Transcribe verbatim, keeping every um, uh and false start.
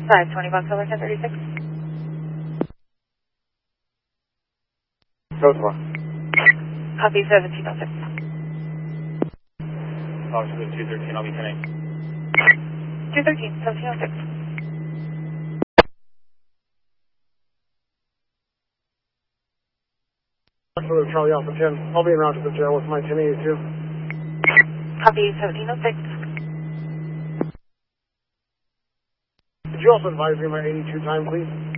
five twenty Box Over ten thirty-six. Code one. Copy seventeen oh six. Foxtrot two thirteen, I'll be ten eight. two thirteen, seventeen oh six. Foxtrot Charlie Alpha ten, I'll be en route to the jail with my ten eighty-two. Copy seventeen oh six. Could you also advise me my eighty-two time, please?